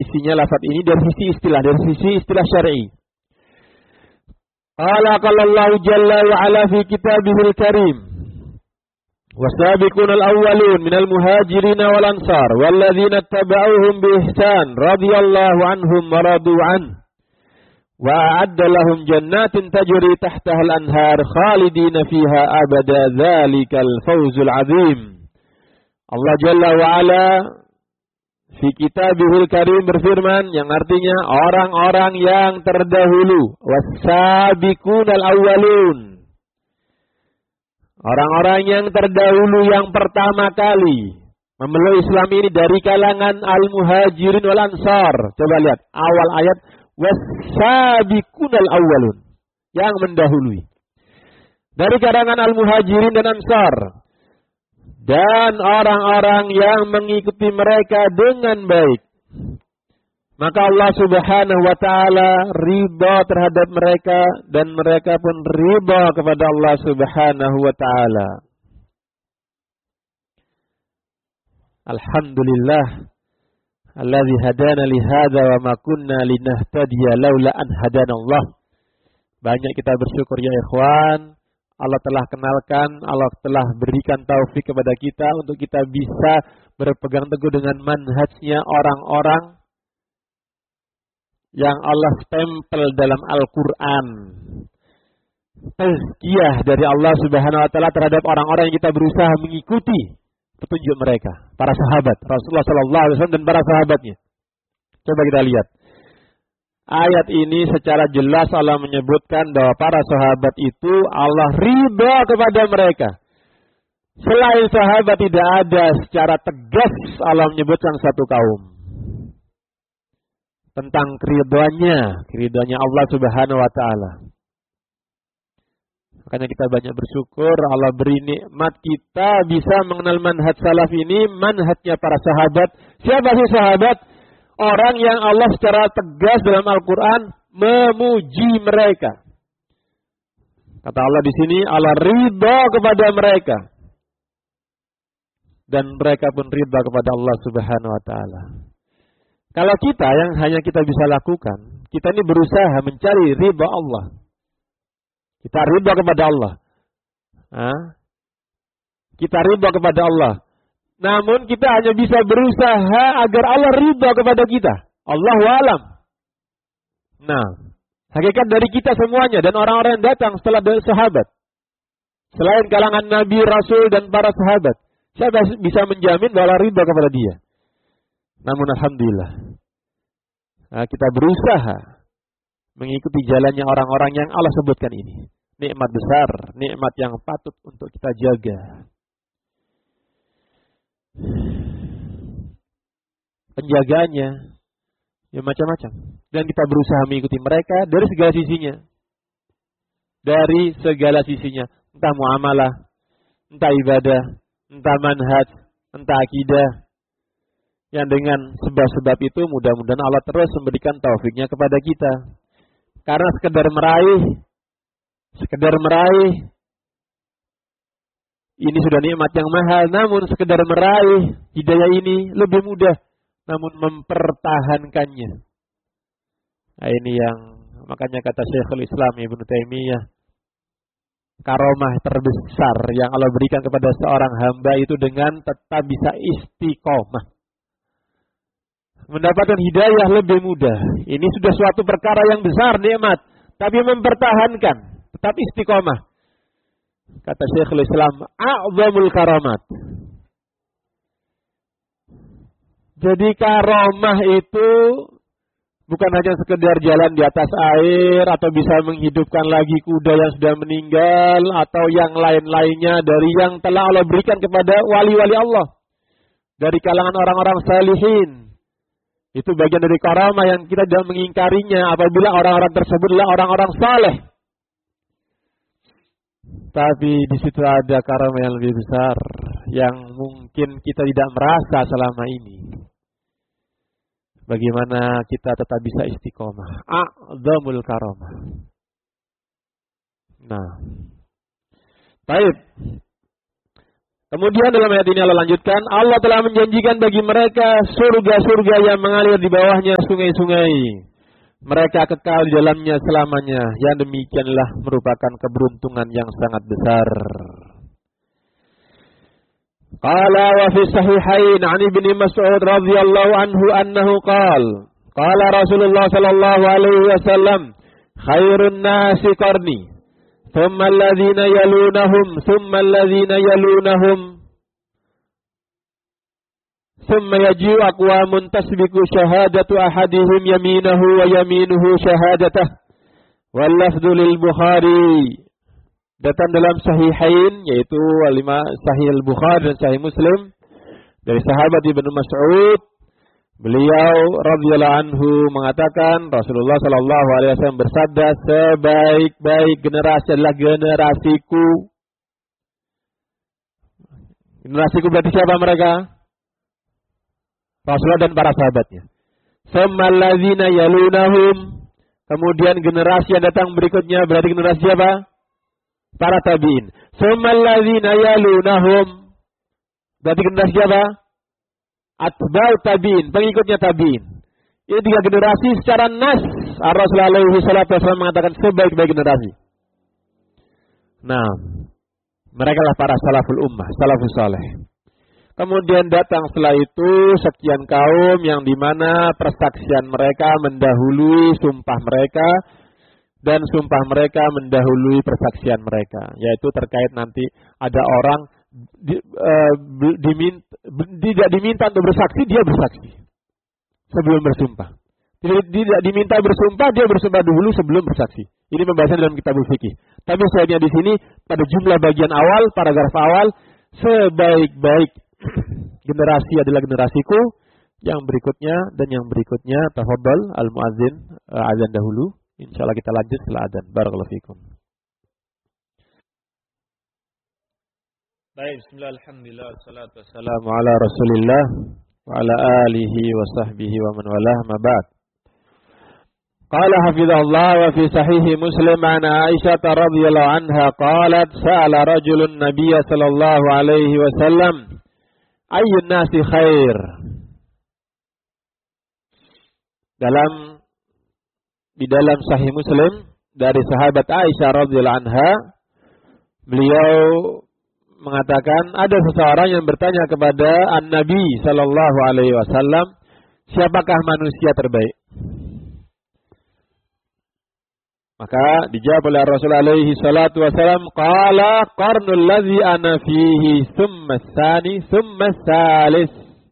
sisinya lafaz ini dari sisi istilah syar'i. Qala Allah jalla wa ala fi kitabihil karim. Wasabiqun al-awwalun minal muhajirin wal ansar walladzina ittaba'uuhum bi ihsan radhiyallahu anhum wa radu an. Wa a'adda lahum jannatin tajri tahtaha al-anhar khalidina fiha abada dzalikal fawzul 'adzim. Allah jalla wa ala fi kitabihil karim berfirman yang artinya orang-orang yang terdahulu, was-sabiqunal awwalun. Orang-orang yang terdahulu yang pertama kali memeluk Islam ini dari kalangan al-muhajirin wal ansar. Coba lihat awal ayat, was-sabiqunal awwalun, yang mendahului. Dari kalangan al-muhajirin dan ansar. Dan orang-orang yang mengikuti mereka dengan baik. Maka Allah subhanahu wa ta'ala ridha terhadap mereka. Dan mereka pun ridha kepada Allah subhanahu wa ta'ala. Alhamdulillah. Alladzi hadana lihada wa ma kunna linahtadiya laula an hadana Allah. Banyak kita bersyukur ya ikhwan. Allah telah kenalkan, Allah telah berikan taufik kepada kita untuk kita bisa berpegang teguh dengan manhajnya orang-orang yang Allah stempel dalam Al-Quran. Tazkiyah dari Allah subhanahu wa ta'ala terhadap orang-orang yang kita berusaha mengikuti petunjuk mereka. Para sahabat, Rasulullah SAW dan para sahabatnya. Coba kita lihat. Ayat ini secara jelas Allah menyebutkan bahwa para sahabat itu Allah ridha kepada mereka. Selain sahabat tidak ada secara tegas Allah menyebutkan satu kaum. Tentang keridhaannya Allah subhanahu wa ta'ala. Makanya kita banyak bersyukur Allah beri nikmat kita bisa mengenal manhaj salaf ini, manhajnya para sahabat. Siapa sih sahabat? Orang yang Allah secara tegas dalam Al-Quran memuji mereka. Kata Allah di sini, Allah ridha kepada mereka. Dan mereka pun ridha kepada Allah subhanahu wa ta'ala. Kalau kita yang hanya kita bisa lakukan, kita ini berusaha mencari ridha Allah. Kita ridha kepada Allah. Kita ridha kepada Allah. Namun kita hanya bisa berusaha agar Allah ridha kepada kita. Allahu a'lam. Nah, hakikat dari kita semuanya dan orang-orang yang datang setelah dari sahabat. Selain kalangan Nabi, Rasul dan para sahabat. Siapa bisa menjamin bahwa Allah ridha kepada dia? Namun alhamdulillah. Kita berusaha mengikuti jalannya orang-orang yang Allah sebutkan ini. Nikmat besar, nikmat yang patut untuk kita jaga. Penjagaannya ya macam-macam, dan kita berusaha mengikuti mereka dari segala sisinya, entah muamalah, entah ibadah, entah manhaj, entah akidah. Yang dengan sebab-sebab itu mudah-mudahan Allah terus memberikan taufiknya kepada kita. Karena sekedar meraih ini sudah nikmat yang mahal, namun sekedar meraih hidayah ini lebih mudah, namun mempertahankannya. Nah, ini yang makanya kata Syekhul Islam Ibnu Taimiyah, karomah terbesar yang Allah berikan kepada seorang hamba itu dengan tetap bisa istiqomah. Mendapatkan hidayah lebih mudah. Ini sudah suatu perkara yang besar nikmat, tapi mempertahankan, tetap istiqomah. Kata Syekhul Islam, a'zamul karamat. Jadi karomah itu bukan hanya sekedar jalan di atas air atau bisa menghidupkan lagi kuda yang sudah meninggal atau yang lain-lainnya dari yang telah Allah berikan kepada wali-wali Allah. Dari kalangan orang-orang salihin. Itu bagian dari karamah yang kita tidak mengingkarinya apabila orang-orang tersebut adalah orang-orang saleh. Tapi di situ ada karamah yang lebih besar yang mungkin kita tidak merasa selama ini. Bagaimana kita tetap bisa istiqomah? A'zamul karamah. Nah, baik. Kemudian dalam ayat ini Allah lanjutkan, Allah telah menjanjikan bagi mereka surga-surga yang mengalir di bawahnya sungai-sungai. Mereka kekal di dalamnya selamanya. Yang demikianlah merupakan keberuntungan yang sangat besar. Qala wa fi sahihain 'an Ibnu Mas'ud radhiyallahu anhu annahu qala Rasulullah sallallahu alaihi wasallam khairun nasi qarni thumma alladhina yalunahum thumma yaji'u aqwamun tasbiqu syahadatu ahadihim yaminahu wa yaminuhu shahadatah wal lafdhu lil Bukhari. Datang dalam sahihain, yaitu Sahih al-Bukhari dan Sahih Muslim, dari sahabat Ibnu Mas'ud. Beliau radhiyallahu anhu mengatakan, Rasulullah sallallahu alaihi wasallam bersabda, sebaik-baik generasi adalah generasiku. Generasiku berarti siapa mereka? Rasulullah dan para sahabatnya. Samalladzina yalunahum. Kemudian generasi yang datang berikutnya berarti generasi siapa? Para tabi'in. Samalladzina yalunahum. Berarti generasi siapa? Atba'u tabi'in, pengikutnya tabi'in. Ini 3 generasi secara nas. Rasulullah alaihi wasallam mengatakan sebaik-baik generasi. Nah, mereka lah para salaful ummah, salafus saleh. Kemudian datang setelah itu sekian kaum yang dimana persaksian mereka mendahului sumpah mereka dan sumpah mereka mendahului persaksian mereka, yaitu terkait nanti ada orang tidak diminta untuk bersaksi, dia bersaksi sebelum bersumpah. Tidak diminta bersumpah, dia bersumpah dulu sebelum bersaksi. Ini pembahasan dalam kitab fikih. Tapi sayangnya di sini pada jumlah bagian awal, paragraf awal, sebaik-baik generasi adalah generasiku, yang berikutnya dan yang berikutnya. Tafadhal al-muadzin azan dahulu. Insyaallah kita lanjut setelah adzan. Barakallahu fikum. Baik, bismillah, alhamdulillah, wassalatu wassalamu ala Rasulillah wa ala alihi wa sahbihi wa man walah, ma ba'd. Qala hafizahullah wa fi sahih Muslim an Aisyah radhiyallahu anha qalat sa'ala rajulun nabiyya sallallahu alaihi wasallam ayyun nasi khair. Di dalam sahih Muslim dari sahabat Aisyah radhiyallahu anha, beliau mengatakan ada seseorang yang bertanya kepada An-Nabi sallallahu alaihi wasallam, siapakah manusia terbaik? Maka dijawab oleh Rasulullah alaihi salatu wasallam, qala qarnul ladzi ana fihi thumma tsani thumma tsalis.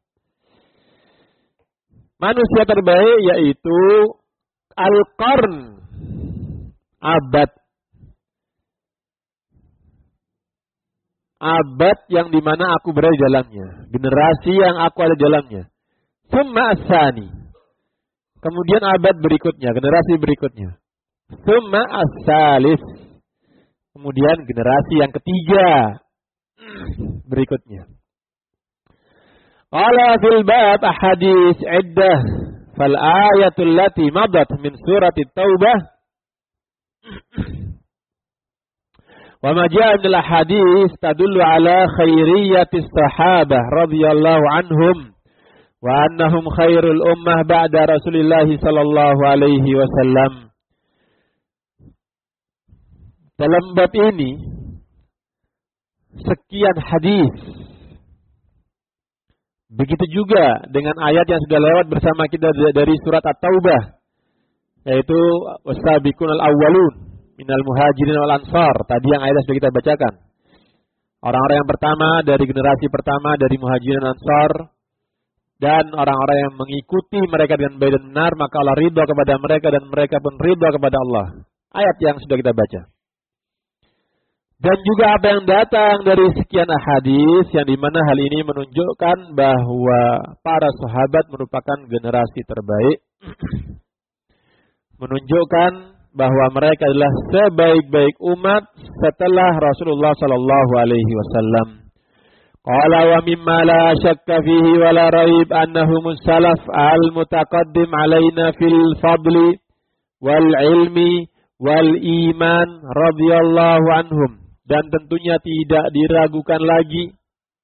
Manusia terbaik yaitu al-qarn, abad. Abad yang dimana aku berada di dalamnya, generasi yang aku ada di dalamnya. Thumma tsani. Kemudian abad berikutnya, generasi berikutnya. Thumma as-salis. Kemudian generasi yang ketiga berikutnya. Qala fil bab ahadits iddah fal ayatul lati madat min surati Taubah wa ma jaa min al ahadits tadullu ala khairiyatis sahabah radhiyallahu anhum wa annahum khairul ummah ba'da Rasulillah sallallahu alaihi wasallam. Dalam bab ini sekian hadis. Begitu juga dengan ayat yang sudah lewat bersama kita dari surat At-Taubah, yaitu wasabiqun al-awwalun minal muhajirin wal ansar. Tadi yang ayat sudah kita bacakan. Orang-orang yang pertama dari generasi pertama dari muhajirin dan ansar, dan orang-orang yang mengikuti mereka dengan baik dan benar, maka Allah ridha kepada mereka dan mereka pun ridha kepada Allah. Ayat yang sudah kita baca. Dan juga apa yang datang dari sekian hadis yang dimana hal ini menunjukkan bahwa para sahabat merupakan generasi terbaik, menunjukkan bahwa mereka adalah sebaik-baik umat setelah Rasulullah sallallahu alaihi wasallam. Qala wa mimma la syakka fihi wa la raib annahum salaf al-mutaqaddim alaina fil fadli wal ilmi wal iman radhiyallahu anhum. Dan tentunya tidak diragukan lagi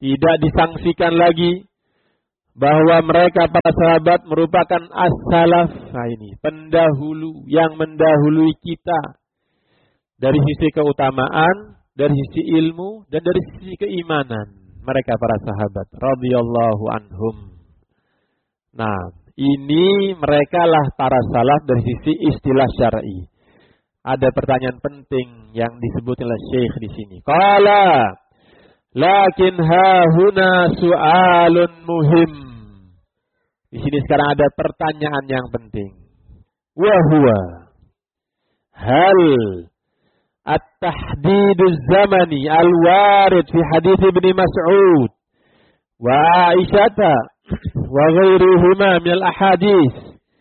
Tidak disangsikan lagi bahwa mereka para sahabat merupakan as-salaf. Nah ini, pendahulu yang mendahului kita. Dari sisi keutamaan, dari sisi ilmu, dan dari sisi keimanan. Mereka para sahabat. Radhiyallahu anhum. Nah, ini mereka lah para salaf dari sisi istilah syar'i. Ada pertanyaan penting yang disebut oleh Syekh di sini. Qala, lakin hahuna su'alun muhim. Di sini sekarang ada pertanyaan yang penting. Wa huwa hal at-tahdiduz zamani al-warid fi hadits Ibnu Mas'ud wa Aisyah wa ghairuhuma min al-ahadits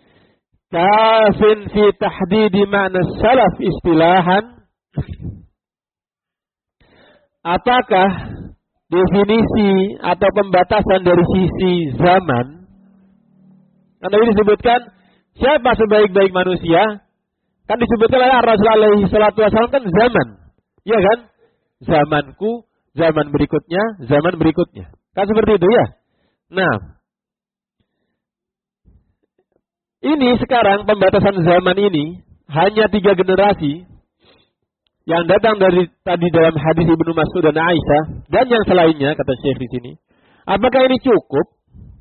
kafin fi tahdid makna salaf istilahan. Apakah definisi atau pembatasan dari sisi zaman? Karena ini disebutkan siapa sebaik-baik manusia? Kan disebutkan oleh Rasulullah alaihi salatu wasallam kan zaman. Iya kan? Zamanku, zaman berikutnya, zaman berikutnya. Kan seperti itu ya? Nah, ini sekarang pembatasan zaman ini hanya 3 generasi yang datang dari tadi dalam hadis Ibnu Mas'ud dan Aisyah dan yang selainnya kata Syekh di sini. Apakah ini cukup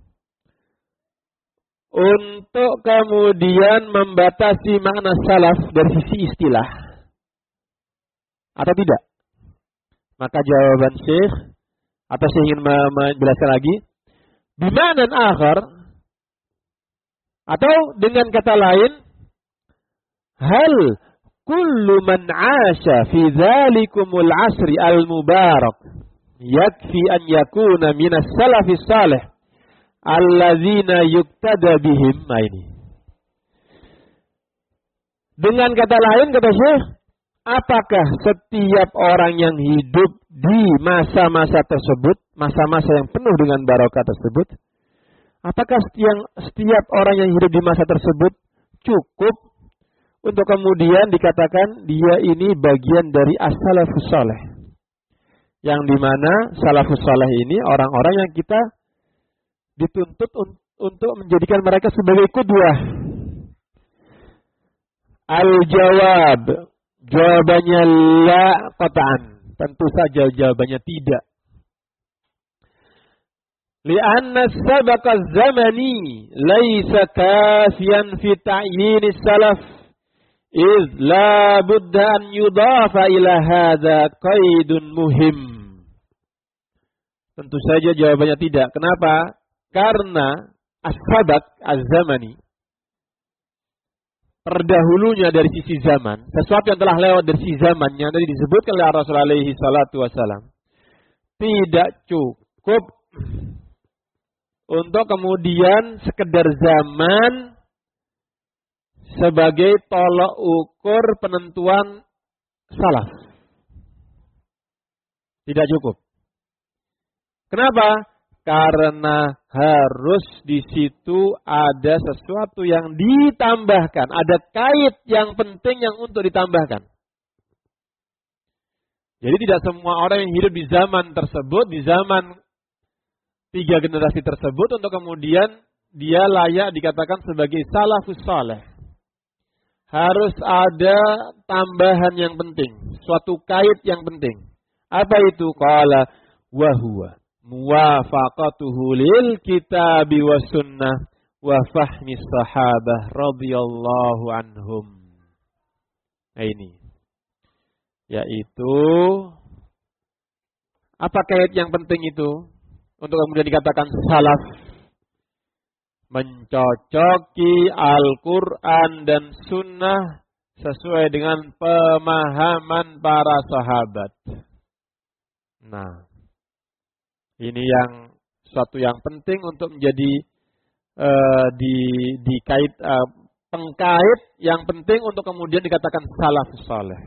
untuk kemudian membatasi makna salaf dari sisi istilah atau tidak? Maka jawaban Syekh atau Syekh ingin menjelaskan lagi bimanan akhar, atau dengan kata lain, hal kullu man 'asha fi dzalikumul 'asri al-mubarak yakfi an yakuna minas salafis salih alladzina yuktada bihim. Nah ini. Dengan kata lain kata Syekh, apakah setiap orang yang hidup di masa-masa tersebut, masa-masa yang penuh dengan barokah tersebut, apakah setiap orang yang hidup di masa tersebut cukup untuk kemudian dikatakan dia ini bagian dari as-salafus salih? Yang dimana salafus salih ini orang-orang yang kita dituntut untuk menjadikan mereka sebagai qudwah. Al-jawab, jawabannya la qat'an. Tentu saja jawabannya tidak. Li'anna sabaqa zamani laisa kafiyan fi ta'yin salaf. Iz la budda an yudafa ila hadha qaidun muhim. Tentu saja jawabannya tidak. Kenapa? Karena as-sabaq az-zamani, terdahulunya dari sisi zaman, sesuatu yang telah lewat dari sisi zaman yang tadi disebutkan oleh Rasulullah alaihi salatu wasallam, tidak cukup untuk kemudian sekedar zaman sebagai tolok ukur penentuan salaf. Tidak cukup. Kenapa? Karena harus di situ ada sesuatu yang ditambahkan. Ada kait yang penting yang untuk ditambahkan. Jadi tidak semua orang yang hidup di zaman tersebut, di zaman 3 generasi tersebut, untuk kemudian dia layak dikatakan sebagai salafus salih. Harus ada tambahan yang penting. Suatu kait yang penting. Apa itu? Qala wa huwa muwafaqatuhu lil kitabi was sunnah wa fahmi sahabah radhiyallahu anhum. Nah ini. Yaitu apa kait yang penting itu untuk kemudian dikatakan salaf? Mencocoki Al-Quran dan sunnah sesuai dengan pemahaman para sahabat. Nah, ini yang suatu yang penting untuk menjadi dikait pengkait yang penting untuk kemudian dikatakan salafus salih.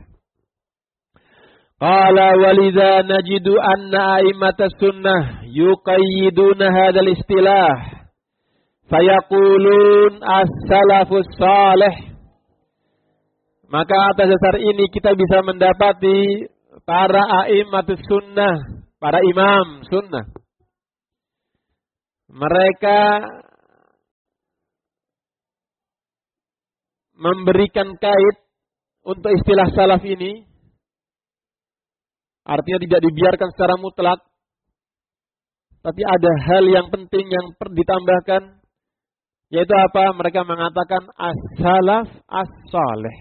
Qala walidza najidu anna a'immatas sunnah yuqayyiduna hadzal istilah fayaqulun as-salafus salih. Maka atas dasar ini kita bisa mendapati para a'immatus sunnah, para imam sunnah, Mereka memberikan kait untuk istilah salaf ini, artinya tidak dibiarkan secara mutlak, tapi ada hal yang penting yang ditambahkan, yaitu apa? Mereka mengatakan as-salaf as-salih.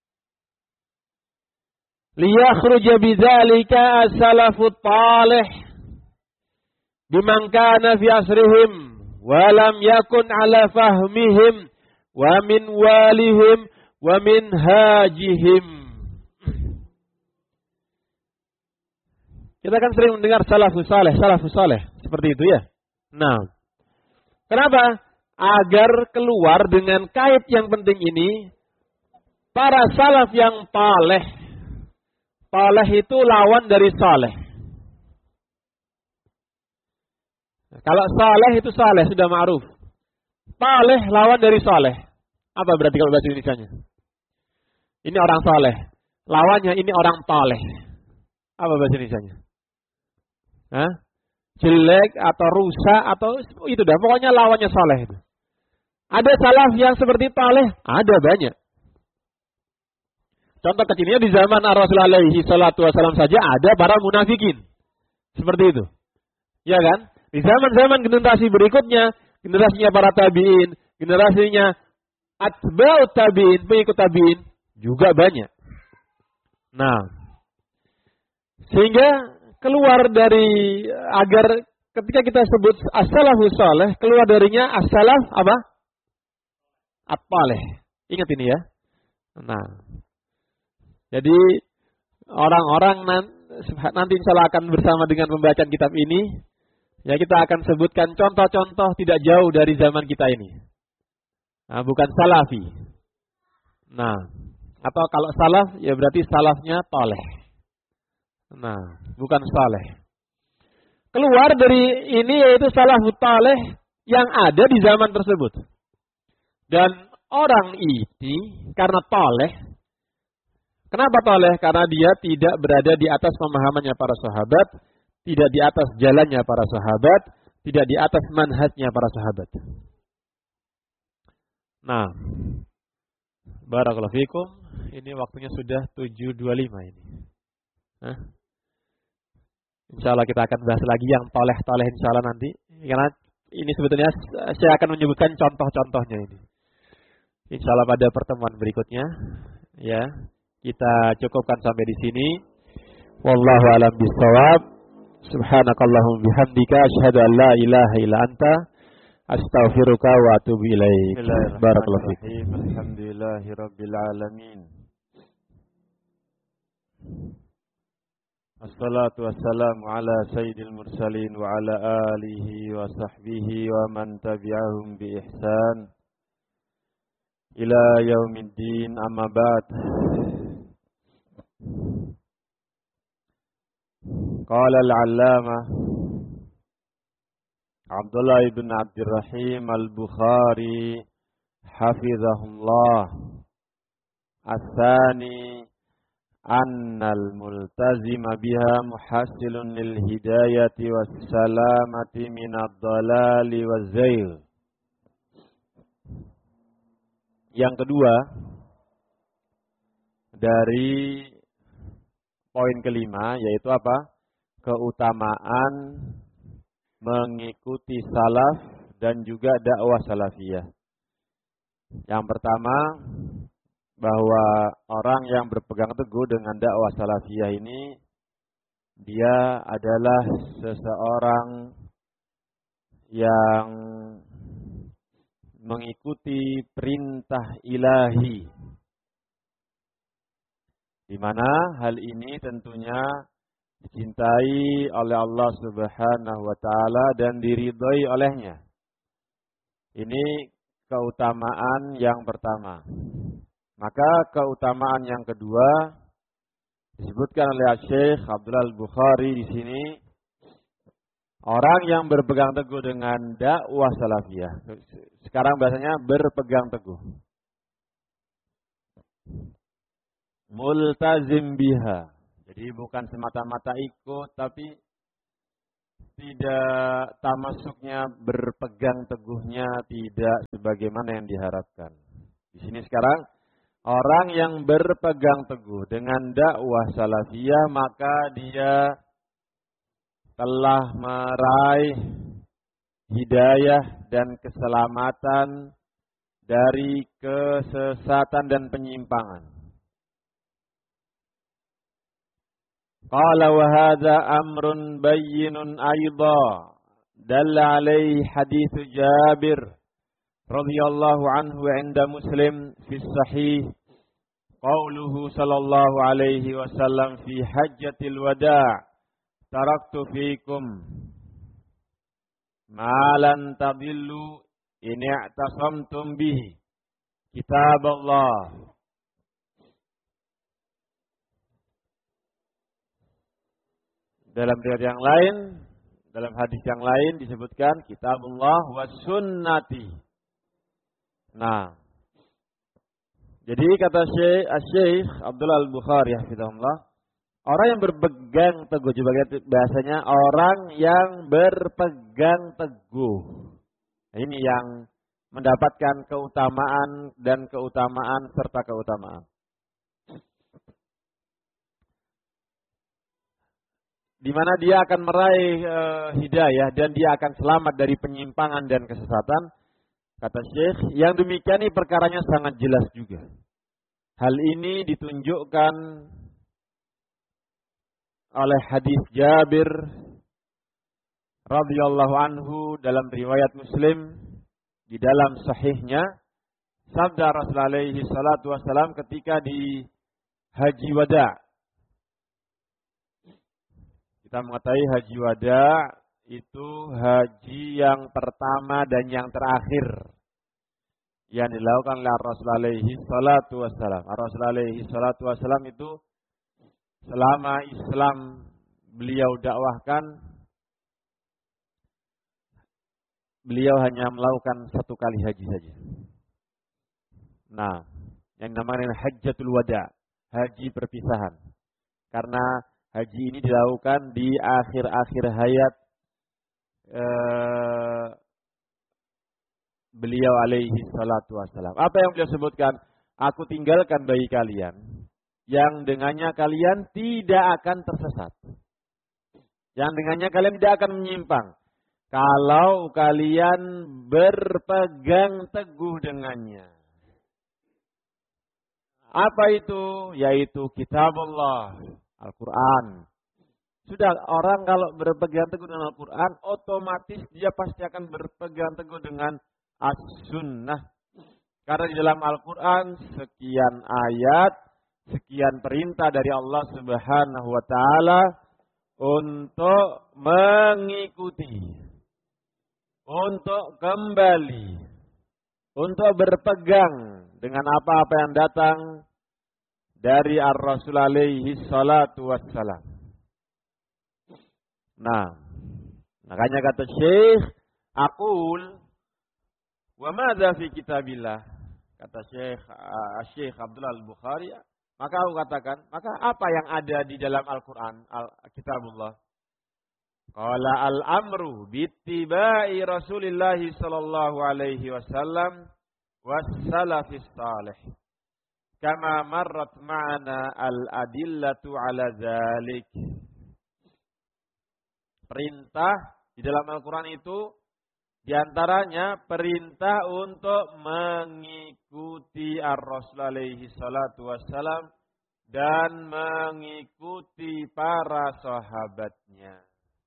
Liyakhruja bidzalika as-salafut talih biman kana fi asrihim wa lam yakun ala fahmihim wa min walihim wa min hajihim. Kita kan sering mendengar salafus saleh seperti itu ya. Nah, kenapa? Agar keluar dengan kait yang penting ini, para salaf yang taleh. Taleh itu lawan dari saleh. Kalau saleh itu saleh sudah ma'ruf. Taleh lawan dari saleh. Apa berarti kalau bahasa Indonesianya? Ini orang saleh. Lawannya ini orang taleh. Apa bahasa Indonesianya? Hah? Jelek atau rusak atau itu dah. Pokoknya lawannya saleh itu. Ada salaf yang seperti taleh? Ada banyak. Contoh kecilnya di zaman Rasulullah SAW saja ada para munafikin. Seperti itu. Ya kan? Di zaman-zaman generasi berikutnya, generasinya para tabi'in, generasinya atba'ut tabi'in, pengikut tabi'in, juga banyak. Nah, sehingga keluar dari, agar ketika kita sebut as-salafus salih, keluar darinya as-salaf apa? At-talih. Ingat ini ya. Nah, jadi orang-orang nanti insya Allah akan bersama dengan pembacaan kitab ini, ya kita akan sebutkan contoh-contoh tidak jauh dari zaman kita ini. Nah, bukan salafi. Nah, atau kalau salaf ya berarti salafnya toleh. Nah, bukan saleh. Keluar dari ini yaitu salafut toleh yang ada di zaman tersebut. Dan orang ini karena toleh, kenapa toleh? Karena dia tidak berada di atas pemahamannya para sahabat, tidak di atas jalannya para sahabat, tidak di atas manhajnya para sahabat. Nah, barakallahu fikum, ini waktunya sudah 7.25 ini. Nah, insya Allah kita akan bahas lagi yang toleh-toleh insya Allah nanti. Karena ini sebetulnya saya akan menyebutkan contoh-contohnya ini. Insya Allah pada pertemuan berikutnya, ya kita cukupkan sampai di sini. Wallahu a'lam bishawab. Subhanakallahumma bihamdika asyhadu an la ilaha illa anta astaghfiruka wa atubu ilaik. Barakallahu fiik. Alhamdulillahirabbil alamin. Assalatu wassalamu ala sayyidil mursalin wa ala alihi wa sahbihi wa man tabi'ahum bi ihsan ila yaumiddin, amma ba'd. Qala al-'allamah Abdullah ibn Abdurrahim al-Bukhari hafizahullah, as-sani annal multazima biha muhassilun lil hidayati was salamati minad dhalali waz zail. Yang kedua dari poin kelima yaitu apa? Keutamaan mengikuti salaf dan juga dakwah salafiyah. Yang pertama, bahwa orang yang berpegang teguh dengan dakwah salafiyah ini, dia adalah seseorang yang mengikuti perintah ilahi, di mana hal ini tentunya dicintai oleh Allah Subhanahu wa taala dan diridhai olehnya. Ini keutamaan yang pertama. Maka keutamaan yang kedua disebutkan oleh Syekh Abdullah Al-Bukhari di sini, orang yang berpegang teguh dengan dakwah salafiyah. Sekarang bahasanya berpegang teguh. Multazim biha. Jadi bukan semata-mata ikut, tapi tidak tamasuknya, berpegang teguhnya tidak sebagaimana yang diharapkan. Di sini sekarang orang yang berpegang teguh dengan dakwah salafiyah maka dia telah meraih hidayah dan keselamatan dari kesesatan dan penyimpangan. Qala wa hadza amrun bayyinun aidha dalla alaihi hadits Jabir radhiyallahu anhu 'inda Muslim fi sahih qauluhu sallallahu alaihi wasallam fi hajjatil wada' taraktu fikum ma lan tadillu in i'tasamtum bihi kitaballah. Dalam riwayat yang lain, dalam hadis yang lain disebutkan kitabullah wa sunnati. Nah, jadi kata Syekh Abdullah Al-Bukhari hafizahullah, orang yang berpegang teguh juga bahasanya orang yang berpegang teguh. Nah, ini yang mendapatkan keutamaan dan keutamaan serta keutamaan. Di mana dia akan meraih hidayah dan dia akan selamat dari penyimpangan dan kesesatan. Kata Syekh, yang demikian ini perkaranya sangat jelas juga. Hal ini ditunjukkan oleh hadis Jabir radhiyallahu anhu dalam riwayat Muslim di dalam sahihnya, sabda Rasulullah alaihi salatu wasalam ketika di Haji Wada'. Kita mengetahui Haji Wada' itu haji yang pertama dan yang terakhir yang dilakukan oleh Rasulullah alaihi salatu wassalam. Rasulullah alaihi salatu wassalam itu selama Islam beliau dakwahkan, beliau hanya melakukan satu kali haji saja. Nah, yang namanya Hajjatul Wada', haji perpisahan. Karena haji ini dilakukan di akhir-akhir hayat beliau alaihi salatu wassalam. Apa yang beliau sebutkan? Aku tinggalkan bagi kalian yang dengannya kalian tidak akan tersesat. Yang dengannya kalian tidak akan menyimpang. Kalau kalian berpegang teguh dengannya. Apa itu? Yaitu kitabullah, Al-Quran. Sudah, orang kalau berpegang teguh dengan Al-Quran, otomatis dia pasti akan berpegang teguh dengan As-Sunnah. Karena di dalam Al-Quran sekian ayat, sekian perintah dari Allah Subhanahu wa Ta'ala untuk mengikuti, untuk kembali, untuk berpegang dengan apa-apa yang datang dari Ar-Rasul alaihi salatu wassalam. Nah, makanya kata Syekh, aqul wa madza fi kitabillah, kata Syekh Abdullah Al-Bukhari, maka aku katakan, maka apa yang ada di dalam Al-Quran, Kitabullah? Qala al-amru bittiba'i Rasulillah sallallahu alaihi wasallam was-salafis salih. Kama marrat ma'ana al-adillatu ala dzalik. Perintah di dalam Al-Quran itu diantaranya perintah untuk mengikuti Ar-Rasul alaihi salatu wassalam dan mengikuti para sahabatnya.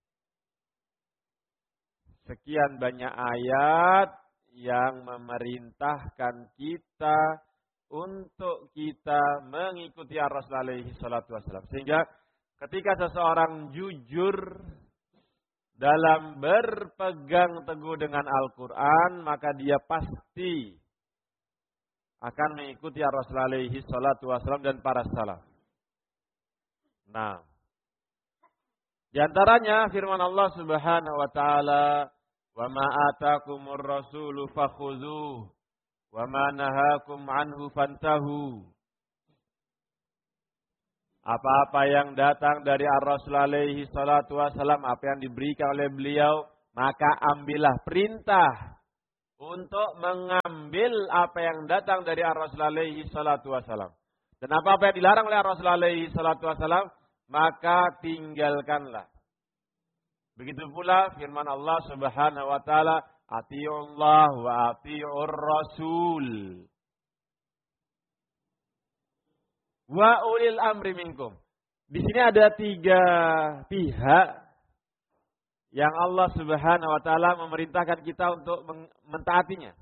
Sekian banyak ayat yang memerintahkan kita untuk kita mengikuti Ar-Rasul alaihi salatu wassalam. Sehingga ketika seseorang jujur dalam berpegang teguh dengan Al-Quran, maka dia pasti akan mengikuti Ar-Rasul alaihi salatu wassalam dan para salaf. Nah, di antaranya firman Allah Subhanahu wa Ta'ala, "Wa ma atakumur rasulu fakhudhuhu wa ma nahakum anhu fantahu." Apa-apa yang datang dari Ar-Rasul alaihi salatu wassalam, apa yang diberikan oleh beliau, maka ambillah perintah untuk mengambil apa yang datang dari Ar-Rasul alaihi salatu wassalam. Dan apa-apa yang dilarang oleh Ar-Rasul alaihi salatu wassalam, maka tinggalkanlah. Begitu pula firman Allah Subhanahu wa taala, "Atiiullah wa atiiur rasul." Wa ulil amri minkum. Di sini ada 3 pihak yang Allah Subhanahu wa taala memerintahkan kita untuk mentaatinya.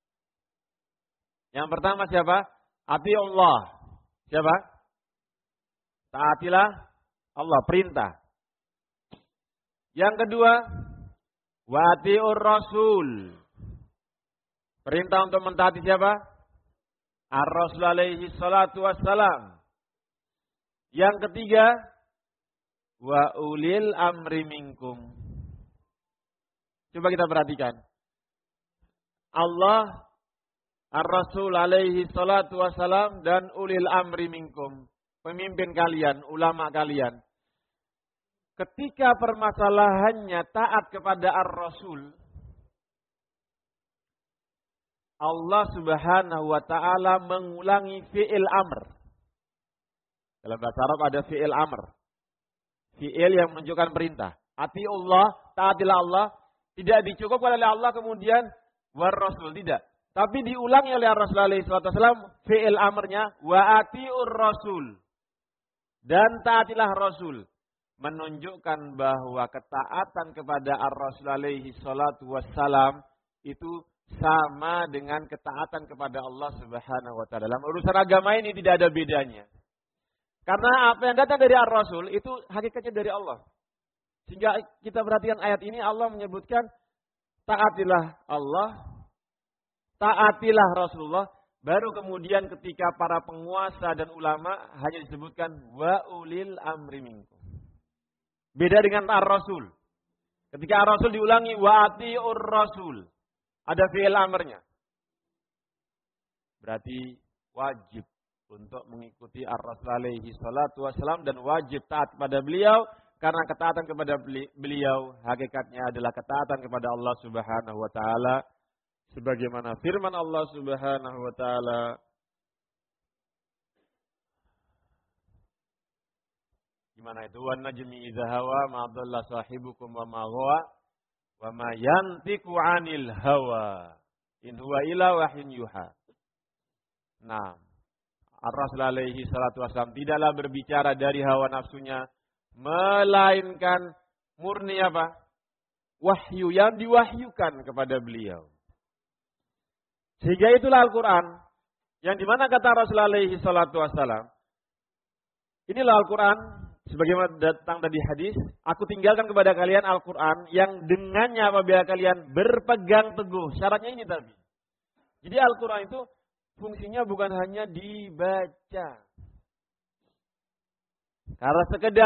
Yang pertama siapa? Atiiullah. Siapa? Taatilah Allah, perintah. Yang kedua, wa atiiur rasul. Perintah untuk mentaati siapa? Ar-Rasul alaihi salatu wassalam. Yang ketiga, wa ulil amri minkum. Coba kita perhatikan. Allah, Ar-Rasul alaihi salatu wassalam, dan ulil amri minkum. Pemimpin kalian, ulama kalian. Ketika permasalahannya taat kepada Ar-Rasul, Allah Subhanahu wa ta'ala mengulangi fi'il amr. Dalam bahasa Arab ada fi'il amr. Fi'il yang menunjukkan perintah. Atiullah, taatilah Allah. Tidak dicukupkan oleh Allah kemudian war rasul, tidak. Tapi diulangi oleh Rasul alaihi wasallam fi'il amrnya wa atiur rasul. Dan taatilah Rasul. Menunjukkan bahwa ketaatan kepada Ar-Rasul alaihi salatu wassalam itu sama dengan ketaatan kepada Allah Subhanahu wa taala. Dalam urusan agama ini tidak ada bedanya. Karena apa yang datang dari Ar-Rasul itu hakikatnya dari Allah. Sehingga kita perhatikan ayat ini, Allah menyebutkan taatilah Allah, taatilah Rasulullah. Baru kemudian ketika para penguasa dan ulama hanya disebutkan wa ulil amri minkum. Beda dengan Ar-Rasul. Ketika Ar-Rasul diulangi wa atiur rasul. Ada fi'il amrnya. Berarti wajib untuk mengikuti Ar-Rasul alaihi salatu wassalam dan wajib taat kepada beliau. Karena ketaatan kepada beliau hakikatnya adalah ketaatan kepada Allah Subhanahu wa taala. Sebagaimana firman Allah Subhanahu wa taala, gimana itu? Wan najmi idza hawa ma dhalla sahibukum wa ma ghawa wa ma yantiqu 'anil hawa in huwa illa wahyun yuha. Nah, Ar-Rasul alaihi salatu wasallam tidaklah berbicara dari hawa nafsunya, melainkan murni apa? Wahyu yang diwahyukan kepada beliau. Sehingga itulah Al-Quran yang dimana kata Rasul alaihi salatu wasallam, inilah Al-Quran sebagaimana datang dari hadis, aku tinggalkan kepada kalian Al-Quran yang dengannya apabila kalian berpegang teguh. Syaratnya ini tadi. Jadi Al-Quran itu fungsinya bukan hanya dibaca. Karena sekedar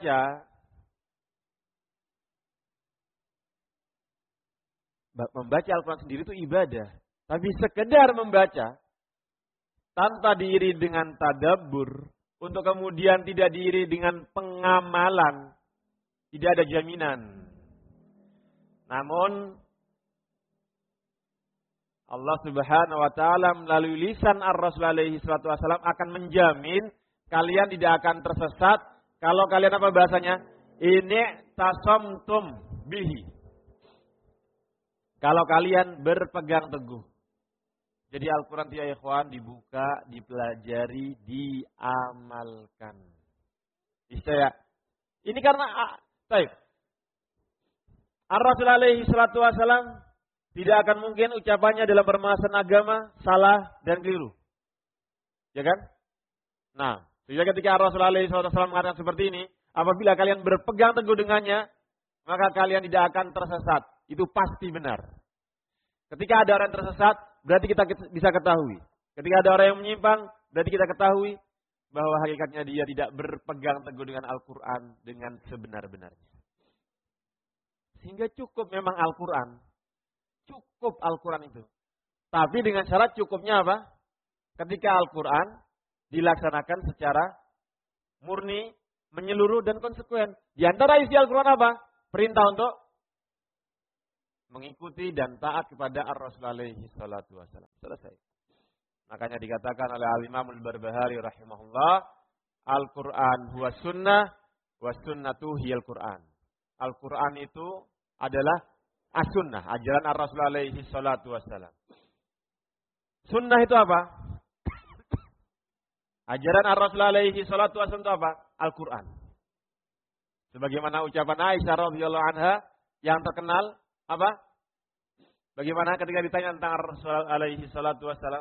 membaca Al-Quran sendiri itu ibadah. Tapi sekedar membaca tanpa diiringi dengan tadabbur, untuk kemudian tidak diiringi dengan pengamalan, tidak ada jaminan. Namun Allah Subhanahu wa taala melalui lisan Ar-Rasul alaihi salatu wasallam akan menjamin kalian tidak akan tersesat kalau kalian apa bahasanya? Ini tasamtum bihi. Kalau kalian berpegang teguh. Jadi Al-Quran ya ikhwan dibuka, dipelajari, diamalkan. Bisa ya? Ini karena baik. Ar-Rasul alaihi salatu wasallam tidak akan mungkin ucapannya dalam permasalahan agama salah dan keliru. Ya kan? Nah, sehingga ketika Ar-Rasul alaihi salatu wasallam mengatakan seperti ini, apabila kalian berpegang teguh dengannya, maka kalian tidak akan tersesat. Itu pasti benar. Ketika ada orang tersesat, berarti kita bisa ketahui. Ketika ada orang yang menyimpang, berarti kita ketahui bahwa hakikatnya dia tidak berpegang teguh dengan Al-Quran dengan sebenar-benarnya. Sehingga cukup memang Al-Quran. Cukup Al-Quran itu. Tapi dengan syarat cukupnya apa? Ketika Al-Quran dilaksanakan secara murni, menyeluruh dan konsekuen. Di antara isi Al-Quran apa? Perintah untuk mengikuti dan taat kepada Ar-Rasul alaihi salatu wassalam. Selesai. Makanya dikatakan oleh Al-Imam Al-Barbahari rahimahullah, Al-Quran huwa sunnah, wa sunnatu hiyal Quran. Al-Quran itu adalah as-sunnah, ajaran Ar-Rasul alaihi salatu wassalam. Sunnah itu apa? Ajaran Ar-Rasul alaihi salatu wassalam itu apa? Al-Quran. Sebagaimana ucapan Aisyah radhiyallahu anha yang terkenal, apa? Bagaimana ketika ditanya tentang Ar-Rasul alaihi salatu wassalam?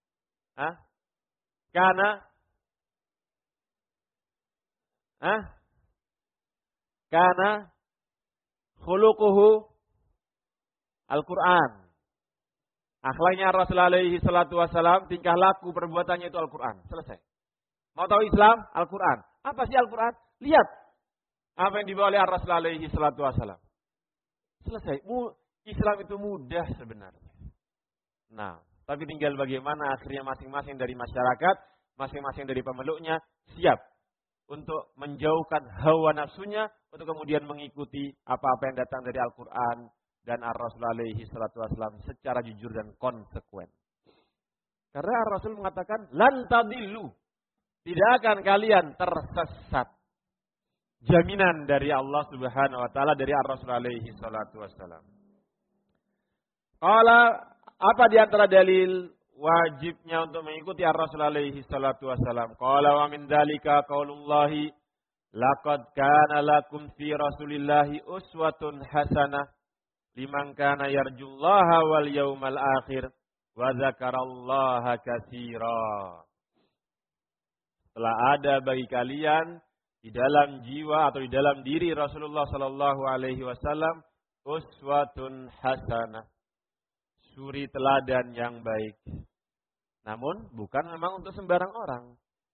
Kana khuluquhu Al-Quran. Akhlaknya Rasul alaihi salatu wassalam, tingkah laku perbuatannya itu Al-Quran. Selesai. Mau tahu Islam? Al-Quran. Apa sih Al-Quran? Lihat apa yang dibawa oleh Rasul alaihi salatu wassalam. Selesai. Islam itu mudah sebenarnya. Nah, tapi tinggal bagaimana akhirnya masing-masing dari masyarakat, masing-masing dari pemeluknya siap untuk menjauhkan hawa nafsunya, untuk kemudian mengikuti apa-apa yang datang dari Al-Quran dan Ar-Rasul alaihi salatu wassalam secara jujur dan konsekuen. Karena Ar-Rasul mengatakan, lan tadillu, tidak akan kalian tersesat. Jaminan dari Allah subhanahu wa ta'ala, dari Ar-Rasul alaihi salatu wassalam. Qala, apa di antara dalil wajibnya untuk mengikuti Ar-Rasul alaihi salatu wassalam? Qala wa min dzalika qaulullahi laqad kana lakum fi Rasulillahi uswatun hasanah liman kana yarjullaha wal yaumal akhir wa dzakarallaha katsira. Telah ada bagi kalian di dalam jiwa atau di dalam diri Rasulullah sallallahu alaihi wasallam uswatun hasanah, suri teladan yang baik. Namun bukan memang untuk sembarang orang.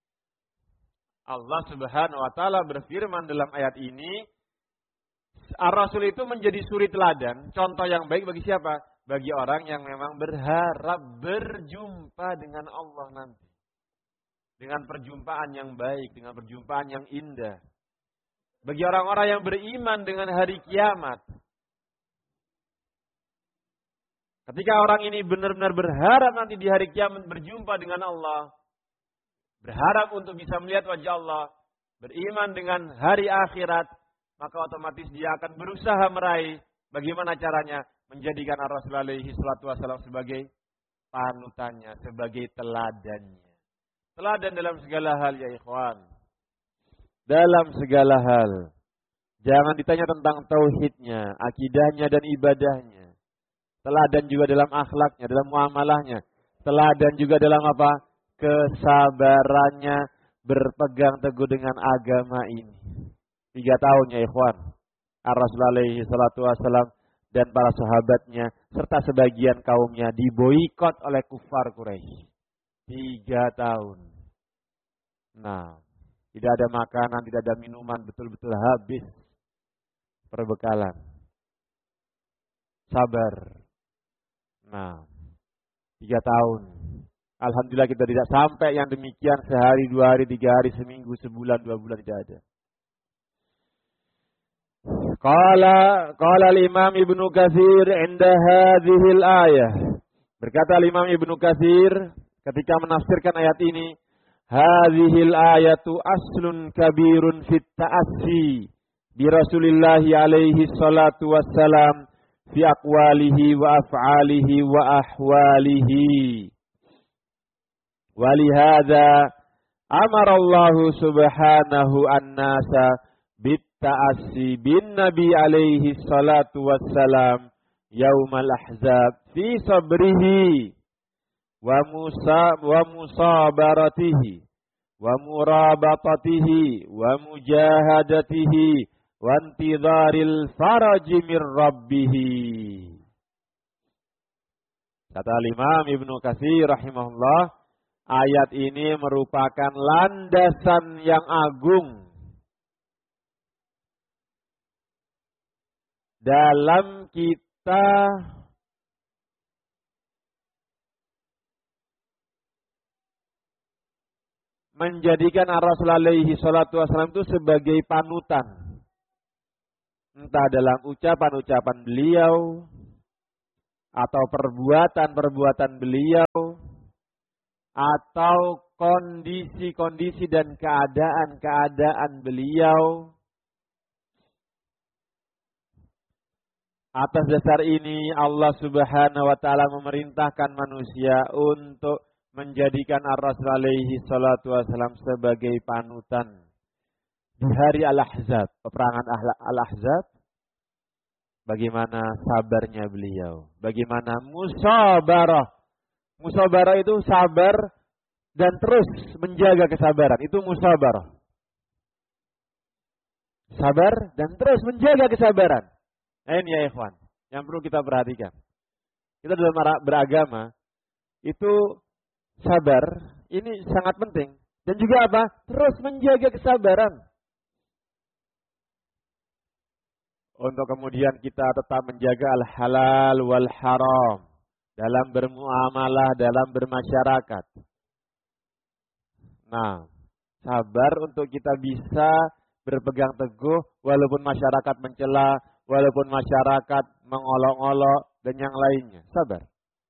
Allah Subhanahu wa taala berfirman dalam ayat ini, Ar-Rasul itu menjadi suri teladan, contoh yang baik bagi siapa? Bagi orang yang memang berharap berjumpa dengan Allah nanti. Dengan perjumpaan yang baik, dengan perjumpaan yang indah. Bagi orang-orang yang beriman dengan hari kiamat. Ketika orang ini benar-benar berharap nanti di hari kiamat berjumpa dengan Allah. Berharap untuk bisa melihat wajah Allah. Beriman dengan hari akhirat. Maka otomatis dia akan berusaha meraih. Bagaimana caranya? Menjadikan Ar-Rasul alaihi salatu wassalam sebagai panutannya. Sebagai teladannya. Teladan dalam segala hal ya ikhwan. Dalam segala hal. Jangan ditanya tentang tauhidnya, akidahnya dan ibadahnya. Teladan juga dalam akhlaknya, dalam muamalahnya. Teladan juga dalam apa? Kesabarannya berpegang teguh dengan agama ini. 3 tahun ya ikhwan. Ar-Rasul alaihi salatu wassalam dan para sahabatnya serta sebagian kaumnya diboikot oleh kufar Quraisy. 3 tahun. Nah, tidak ada makanan, tidak ada minuman, betul-betul habis perbekalan. Sabar. Nah, 3 tahun. Alhamdulillah kita tidak sampai yang demikian sehari, 2 hari, 3 hari, seminggu, sebulan, 2 bulan, tidak ada. Qala al-Imam Ibnu Katsir inda hadhil ayah. Berkata al-Imam Ibnu Katsir ketika menafsirkan ayat ini, hadhil ayatu aslun kabirun fit ta'assi bi Rasulillah alaihi salatu wassalam fi aqwalihi wa af'alihi wa ahwalihi. Walihada amara Allah subhanahu an-nasa bit ta'assi bin Nabi alaihi salatu wassalam yaumal ahzab fi sabrihi wa musabaratihi wa murabatatihi wa mujahadatihi wa intidharil faraji mir rabbih. Kata Imam Ibnu Katsir rahimahullah, ayat ini merupakan landasan yang agung dalam kita menjadikan Rasul alaihi salatu wasallam itu sebagai panutan. Entah dalam ucapan-ucapan beliau, atau perbuatan-perbuatan beliau, atau kondisi-kondisi dan keadaan-keadaan beliau. Atas dasar ini Allah Subhanahu wa taala memerintahkan manusia untuk menjadikan Ar-Rasul alaihi salatu wasallam sebagai panutan. Di hari Al-Ahzab, peperangan Al-Ahzab, bagaimana sabarnya beliau, bagaimana musabarah. Musabarah itu sabar dan terus menjaga kesabaran, itu musabarah. Sabar dan terus menjaga kesabaran. Ini ya ikhwan, yang perlu kita perhatikan. Kita dalam beragama, itu sabar, ini sangat penting. Dan juga apa? Terus menjaga kesabaran. Untuk kemudian kita tetap menjaga al-halal wal haram. Dalam bermuamalah, dalam bermasyarakat. Nah, sabar untuk kita bisa berpegang teguh walaupun masyarakat mencela, walaupun masyarakat mengolok-olok dan yang lainnya. Sabar.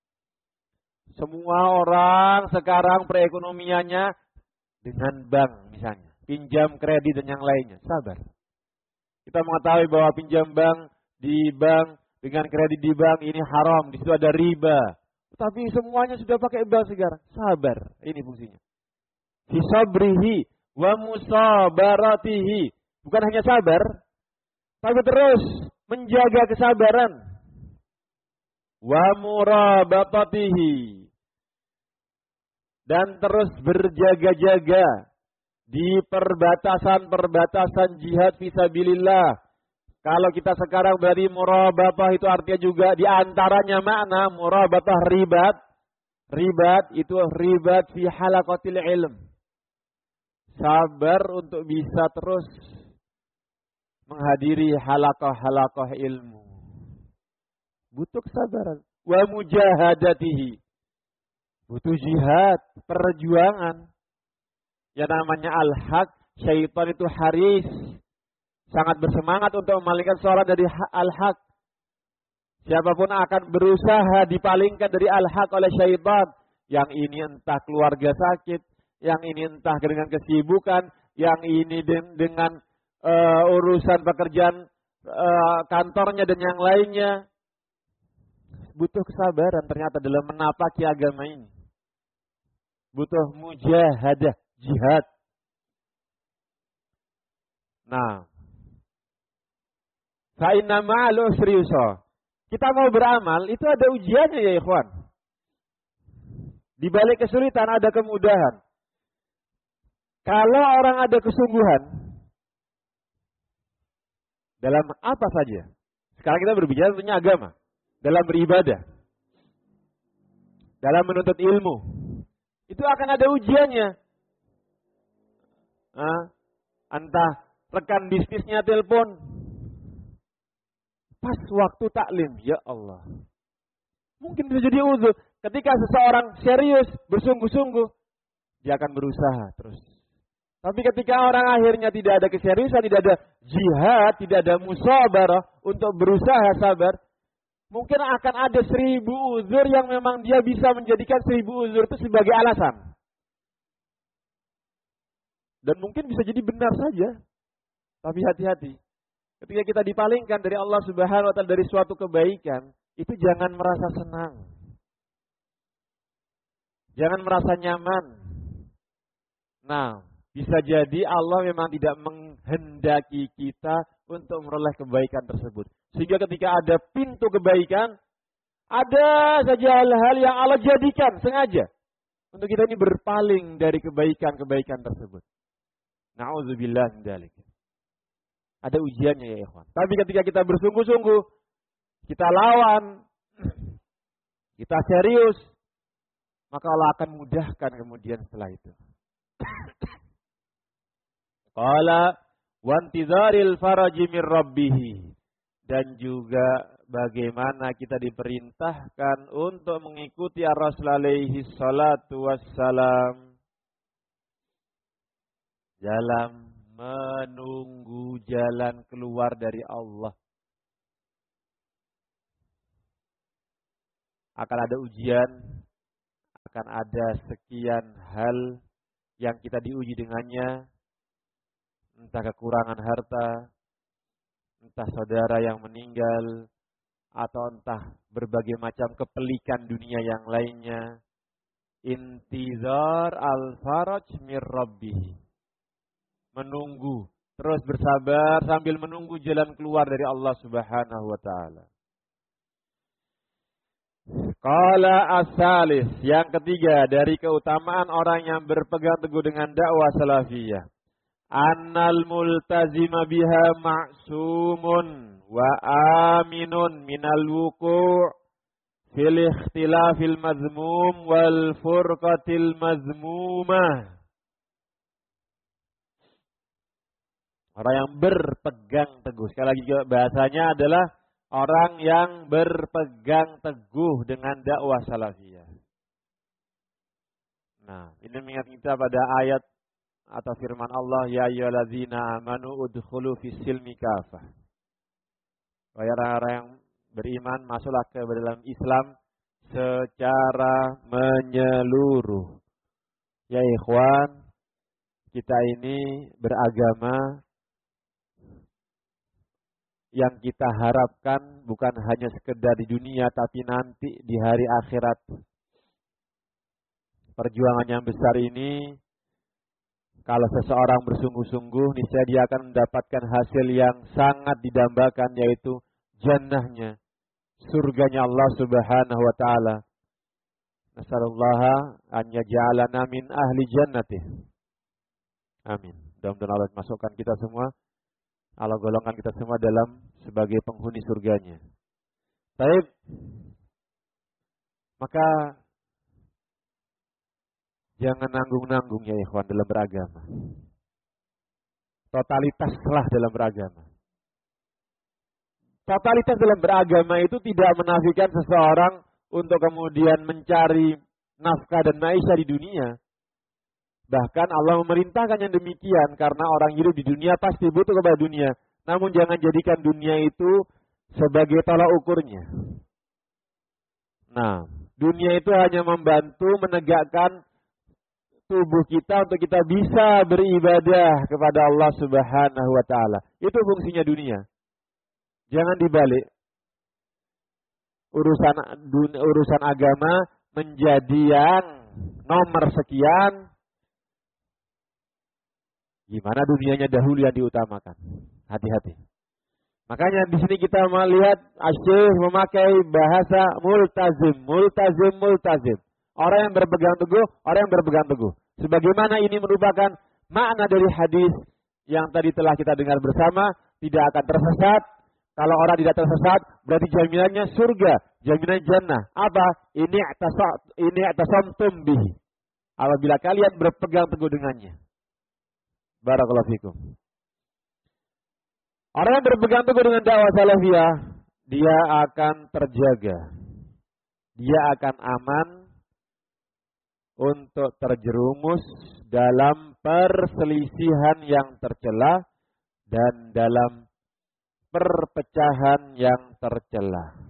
Semua orang sekarang perekonomiannya dengan bank misalnya. Pinjam kredit dan yang lainnya. Sabar. Kita mengetahui bahwa pinjam bank di bank dengan kredit di bank ini haram. Di situ ada riba. Tapi semuanya sudah pakai bank sekarang. Sabar. Ini fungsinya. Fisabrihi wa musabaratihi. Bukan hanya sabar, tapi terus menjaga kesabaran. Wa murabatatihi. Dan terus berjaga-jaga di perbatasan-perbatasan jihad fisabilillah. Kalau kita sekarang dari murabatah itu artinya juga di antaranya makna murabatah ribat. Ribat itu ribat fi halaqatil ilm. Sabar untuk bisa terus menghadiri halaqah-halaqah ilmu. Butuh kesabaran. Wa mujahadatihi. Butuh jihad, perjuangan. Yang namanya al-haq, syaitan itu haris. Sangat bersemangat untuk memalingkan seorang dari al-haq. Siapapun akan berusaha dipalingkan dari al-haq oleh syaitan. Yang ini entah keluarga sakit, yang ini entah dengan kesibukan, yang ini dengan urusan pekerjaan kantornya dan yang lainnya. Butuh kesabaran ternyata dalam menapaki agama ini. Butuh mujahadah, jihad. Nah, fa inna ma'al usri yusra. Kita mau beramal, itu ada ujiannya ya ikhwan. Di balik kesulitan ada kemudahan. Kalau orang ada kesungguhan dalam apa saja. Sekarang kita berbicara tentunya agama. Dalam beribadah. Dalam menuntut ilmu. Itu akan ada ujiannya. Entah rekan bisnisnya telepon. Pas waktu taklim. Ya Allah. Mungkin bisa jadi uzur. Ketika seseorang serius, bersungguh-sungguh. Dia akan berusaha terus. Tapi ketika orang akhirnya tidak ada keseriusan, tidak ada jihad, tidak ada musabarah untuk berusaha sabar. Mungkin akan ada 1000 uzur yang memang dia bisa menjadikan 1000 uzur itu sebagai alasan. Dan mungkin bisa jadi benar saja. Tapi hati-hati. Ketika kita dipalingkan dari Allah Subhanahu wa taala dari suatu kebaikan, itu jangan merasa senang. Jangan merasa nyaman. Nah, bisa jadi Allah memang tidak menghendaki kita untuk meroleh kebaikan tersebut. Sehingga ketika ada pintu kebaikan, ada saja hal-hal yang Allah jadikan sengaja. Untuk kita ini berpaling dari kebaikan-kebaikan tersebut. Na'udzubillah min dzalik. Ada ujiannya ya ikhwan. Tapi ketika kita bersungguh-sungguh, kita lawan, kita serius, maka Allah akan mudahkan kemudian setelah itu. Qala wantizaril faraji mir rabbih. Dan juga bagaimana kita diperintahkan untuk mengikuti Ar-Rasul alaihi salatu wassalam. dalam menunggu jalan keluar dari Allah. Akan ada ujian, akan ada sekian hal yang kita diuji dengannya, entah kekurangan harta, entah saudara yang meninggal, atau entah berbagai macam kepelikan dunia yang lainnya. Intizar al-faraj mir rabbih. Menunggu, terus bersabar sambil menunggu jalan keluar dari Allah Subhanahu wa taala. Qala as-salis, yang ketiga dari keutamaan orang yang berpegang teguh dengan dakwah salafiyah. Annal multazima biha ma'sumun wa aminun minal wuku' fil ikhtilafil mazmum wal furqatil mazmumah. Orang yang berpegang teguh. Sekali lagi bahasanya adalah orang yang berpegang teguh dengan dakwah salafiyah. Nah, ini mengingat kita pada ayat atau firman Allah, ya ayyuhallazina amanu udkhulu fis-silmi kafah. Wahai orang-orang yang beriman, masuklah ke dalam Islam secara menyeluruh. Ya ikhwan, kita ini beragama yang kita harapkan bukan hanya sekedar di dunia, tapi nanti di hari akhirat. Perjuangan yang besar ini, kalau seseorang bersungguh-sungguh, niscaya dia akan mendapatkan hasil yang sangat didambakan, yaitu jannahnya, surganya Allah Subhanahu wa taala. Nasallallahu an yaj'alana min ahli jannatih. Amin. Mudah-mudahan Allah masukkan kita semua, Allah golongkan kita semua dalam sebagai penghuni surganya. Baik. Maka jangan nanggung-nanggung ya ikhwan dalam beragama. Totalitaslah dalam beragama. Totalitas dalam beragama itu tidak menafikan seseorang untuk kemudian mencari nafkah dan maisha di dunia. Bahkan Allah memerintahkan yang demikian karena orang hidup di dunia pasti butuh kepada dunia. Namun jangan jadikan dunia itu sebagai tolak ukurnya. Nah, dunia itu hanya membantu menegakkan tubuh kita untuk kita bisa beribadah kepada Allah Subhanahu wa taala. Itu fungsinya dunia. Jangan dibalik. Urusan agama menjadi yang nomor sekian. Gimana dunianya dahulu yang diutamakan? Hati-hati. Makanya di sini kita melihat Asy-Syaikh memakai bahasa multazim. Orang yang berpegang teguh. Sebagaimana ini merupakan makna dari hadis yang tadi telah kita dengar bersama, tidak akan tersesat. Kalau orang tidak tersesat, berarti jaminannya surga, jaminan jannah. Apa? Ini atasamtum bihi. Apabila kalian berpegang teguh dengannya. Barakallahu fikum. Orang yang berpegang teguh dengan dakwah salafiyah, dia akan terjaga. Dia akan aman untuk terjerumus dalam perselisihan yang tercela dan dalam perpecahan yang tercela.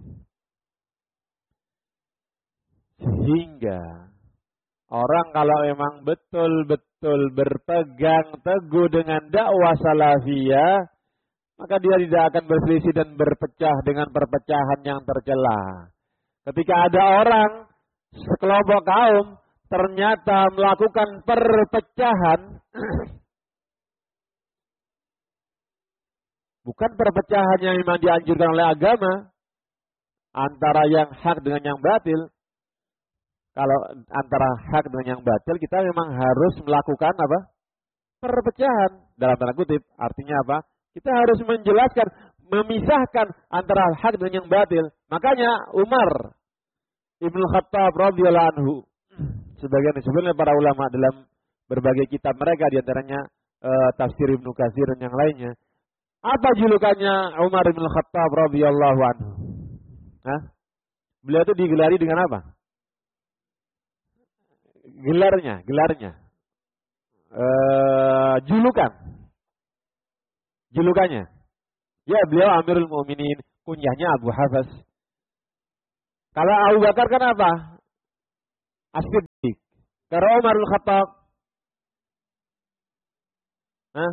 Sehingga orang kalau memang betul-betul berpegang teguh dengan dakwah salafiyah, maka dia tidak akan berselisih dan berpecah dengan perpecahan yang tercela. Ketika ada orang, sekelompok kaum, ternyata melakukan perpecahan, bukan perpecahan yang memang dianjurkan oleh agama, antara yang hak dengan yang batil. Kalau antara hak dengan yang batil, kita memang harus melakukan apa? Perpecahan. Dalam tanda kutip, artinya apa? Kita harus menjelaskan, memisahkan antara hak dengan yang batil. Makanya Umar Ibnu Khattab radhiyallahu anhu, sebagian disebutnya para ulama dalam berbagai kitab mereka, diantaranya tafsir Ibnu Katsir dan yang lainnya. Apa julukannya Umar Ibnu Khattab radhiyallahu anhu? Beliau itu digelari dengan apa? Gelarnya. Julukannya. Ya, beliau Amirul Mukminin, kunyahnya Abu Hafs. Kalau Abu Bakar kan apa? As-Siddiq. Kalau Umarul Khattab. Hah?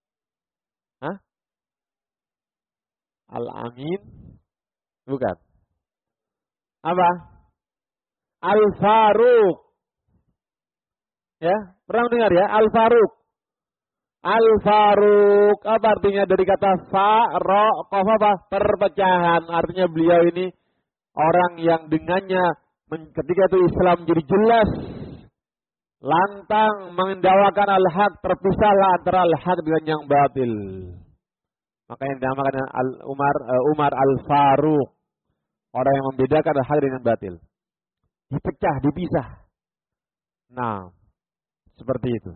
Al-Amin? Bukan. Apa? Al-Faruq. Ya, pernah dengar ya? Al-Faruq. Al-Faruq. Apa artinya dari kata Qaf apa? Perpecahan. Artinya beliau ini orang yang dengannya ketika itu Islam jadi jelas, lantang mendakwakan al-haq, terpisahlah antara al-haq dengan yang batil. Makanya dinamakan Umar Al-Faruq. Orang yang membedakan al-haq dengan batil. Dipecah, dipisah. Nah, seperti itu.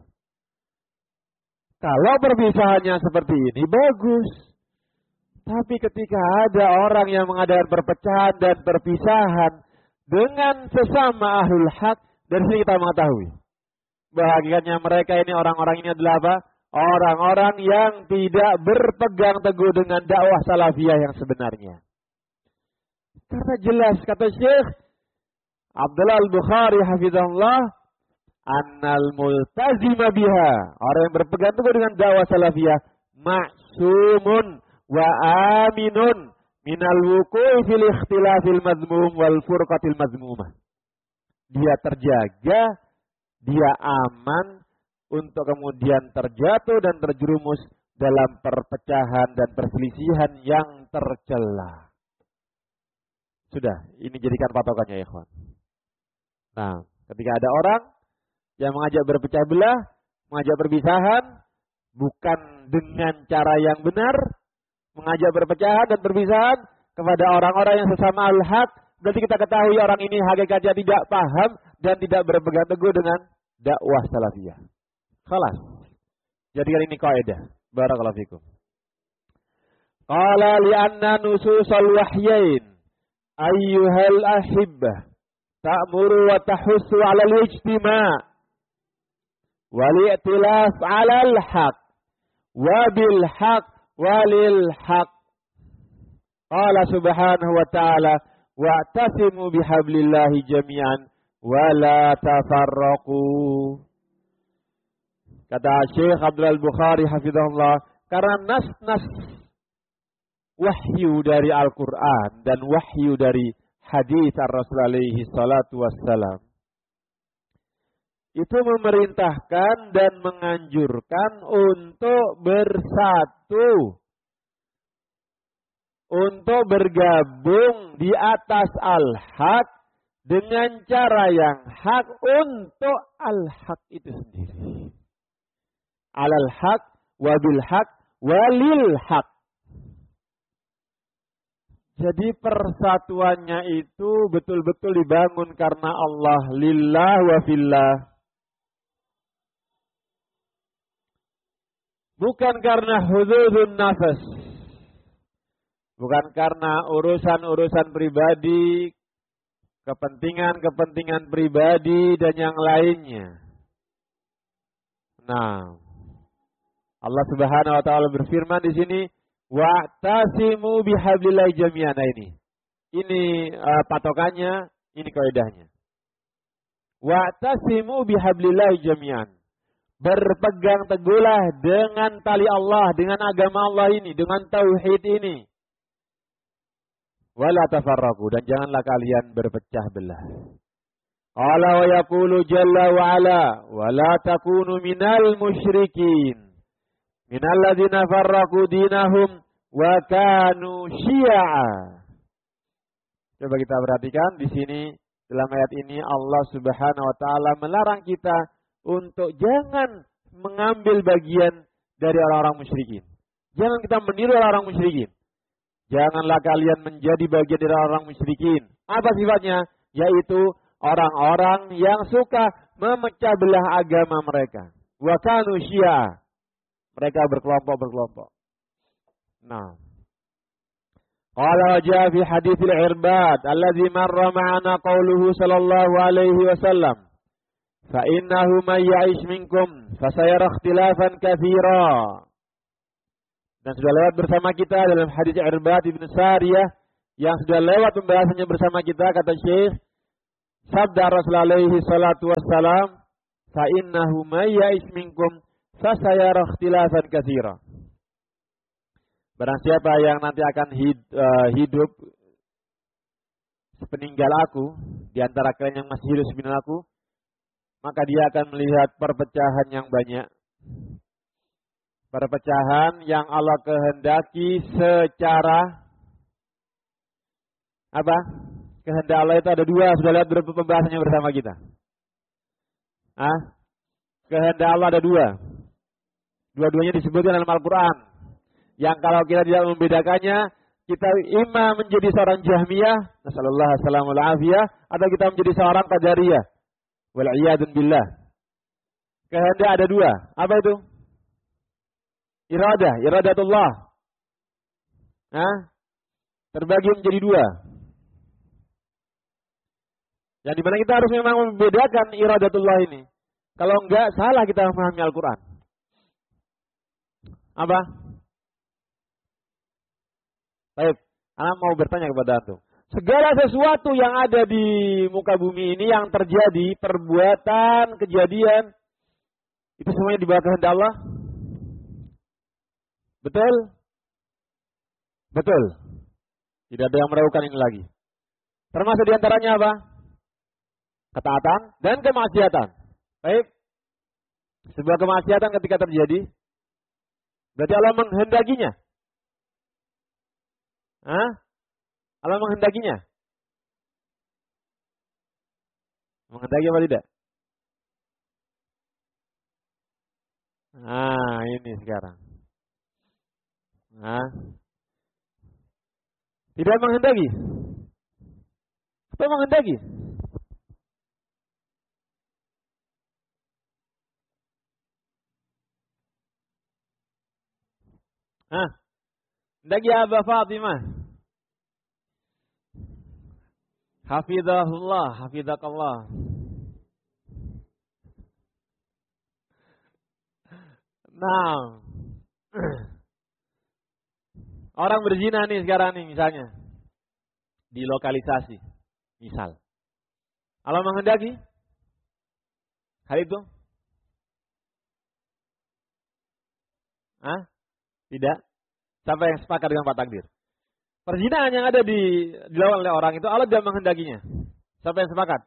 Kalau perpisahannya seperti ini, bagus. Tapi ketika ada orang yang mengadakan perpecahan dan perpisahan dengan sesama ahlul haq, dari sini kita mengetahui bahwa hakikatnya mereka ini, orang-orang ini adalah apa? Orang-orang yang tidak berpegang teguh dengan dakwah salafiyah yang sebenarnya. Karena jelas kata Syekh Abdullah Al-Bukhari hafizahullah, annal multazima biha, orang yang berpegang teguh dengan dakwah salafiyah, ma'sumun wa aminun minal wuqu'i fil ikhtilafil mazmum wal furqatil mazmumah. Dia terjaga, dia aman untuk kemudian terjatuh dan terjerumus dalam perpecahan dan perselisihan yang tercela. Sudah, ini jadikan patokannya ya ikhwan. Nah, ketika ada orang yang mengajak berpecah belah, mengajak perpisahan, bukan dengan cara yang benar, mengajak perpecahan dan perpisahan kepada orang-orang yang sesama al-haq, berarti kita ketahui orang ini hakikatnya tidak paham dan tidak berpegang teguh dengan dakwah salafiyah. Khalas. Jadikan ini kaidah. Barakallahu fikum. Qala li'anna nususal wahyain ayyuhal ahibbah ta'muru wa tahussu 'ala al-ijtima' wal i'tilaf 'ala al-haq wa bil haq walil haq. Qala subhanahu wa ta'ala wa'tasimu bihablillahi jami'an wa la tafarraqu. Kata Syekh Abdul Bukhari hafizahullah, karena nas-nas wahyu dari Al-Quran dan wahyu dari hadis Ar-Rasul alaihi salatu wassalam itu memerintahkan dan menganjurkan untuk bersatu, untuk bergabung di atas al-haq dengan cara yang hak untuk al-haq itu sendiri. Alal haq, wabil haq, walil haq. Jadi persatuannya itu betul-betul dibangun karena Allah, lillah wa fillah. Bukan karena hududun nafas. Bukan karena urusan-urusan pribadi, kepentingan-kepentingan pribadi dan yang lainnya. Nah, Allah Subhanahu wa taala berfirman di sini, wa'tasimu bihablillahi jami'an. Nah, ini patokannya, ini kaidahnya. Wa'tasimu bihablillahi jami'an. Berpegang teguhlah dengan tali Allah, dengan agama Allah ini, dengan tauhid ini. Wala tafarraqu, dan janganlah kalian berpecah belah. Qala wa yaqulu jalla wa ala wa la takunu minal musyrikin minal ladzina farraqu dinahum wa kanu syi'a. Coba kita perhatikan di sini dalam ayat ini Allah Subhanahu wa taala melarang kita untuk jangan mengambil bagian dari orang-orang musyrikin. Jangan kita meniru orang musyrikin. Janganlah kalian menjadi bagian dari orang musyrikin. Apa sifatnya? Yaitu orang-orang yang suka memecah belah agama mereka. Wa kanu syi'a. Mereka berkelompok-berkelompok. Nah. Qala jaa fi haditsil Irbad alladzi marra ma'ana qauluhu sallallahu alaihi wasallam. fa innahu may ya'ish minkum fasayara ikhtilafan katsira. Dan sudah lewat bersama kita dalam hadis Irbad bin Sariyah yang sudah lewat pembahasannya bersama kita, kata Syekh, sabda Rasulullah alaihi salatu wassalam, fa innahu may ya'ish minkum fasayara ikhtilafan katsira. Barang siapa yang nanti akan hidup sepeninggal aku, di antara kalian yang masih hidup sebelum aku, maka dia akan melihat perpecahan yang banyak. Perpecahan yang Allah kehendaki secara apa? Kehendak Allah itu ada dua, sudah lihat pembahasannya bersama kita. Kehendak Allah ada dua. Dua-duanya disebutkan dalam Al-Quran. Yang kalau kita tidak membedakannya, kita imam menjadi seorang Jahmiyah, nasallallahu alaihi afiyah, atau kita menjadi seorang Qadariyah. Wal'iyadun billah. Kehendak ada dua. Apa itu? Iradatullah. Terbagi menjadi dua. Yang dimana kita harus memang membedakan iradatullah ini. Kalau enggak, salah kita memahami Al-Quran. Apa? Baik, anak mau bertanya kepada antum. Segala sesuatu yang ada di muka bumi ini yang terjadi, perbuatan, kejadian, itu semuanya di bawah kehendak Allah? Betul? Betul. Tidak ada yang meragukan ini lagi. Termasuk diantaranya apa? Ketaatan dan kemaksiatan. Baik. Sebuah kemaksiatan ketika terjadi, berarti Allah menghendakinya. Allah menghendakinya. Menghendaki apa tidak? Ini sekarang. Tidak menghendaki. Apa menghendaki? Hendaki Aba Fatimah. Hafizahullah, hafizakallah. Nah, orang berzina nih sekarang nih misalnya. Dilokalisasi. Misal. Allah menghendaki hal itu? Tidak. Siapa yang sepakat dengan Pak Takdir? Perzinahan yang ada dilakukan oleh orang itu Allah tidak menghendakinya. Siapa yang sepakat?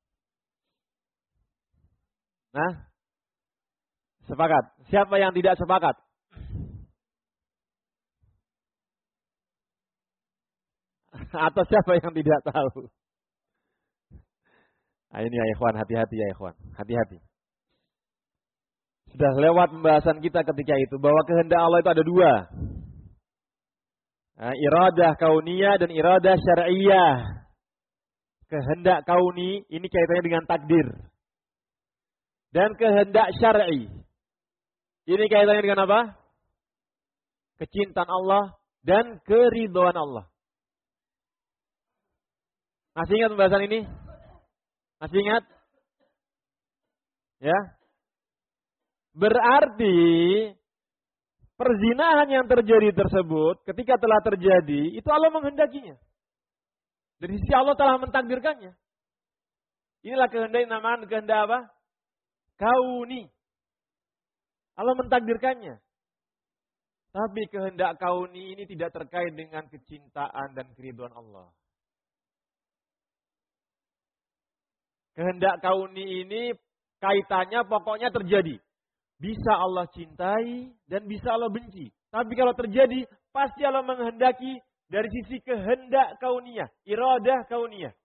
Sepakat. Siapa yang tidak sepakat? Atau siapa yang tidak tahu? Ini ya ikhwan, hati-hati ya ikhwan. Hati-hati. Sudah lewat pembahasan kita ketika itu bahwa kehendak Allah itu ada dua. Iradah kauniyah dan iradah syar'iyah. Kehendak kauni ini kaitannya dengan takdir. Dan kehendak syar'i ini kaitannya dengan apa? Kecintaan Allah dan keridhaan Allah. Masih ingat pembahasan ini? Masih ingat? Ya. Berarti perzinahan yang terjadi tersebut ketika telah terjadi itu Allah menghendakinya. Dari sisi Allah telah mentakdirkannya. Inilah kehendak yang namanya kehendak apa? Kauni. Allah mentakdirkannya. Tapi kehendak kauni ini tidak terkait dengan kecintaan dan keridhaan Allah. Kehendak kauni ini kaitannya pokoknya terjadi. Bisa Allah cintai dan bisa Allah benci. Tapi kalau terjadi, pasti Allah menghendaki dari sisi kehendak kauniyah. Iradah kauniyah.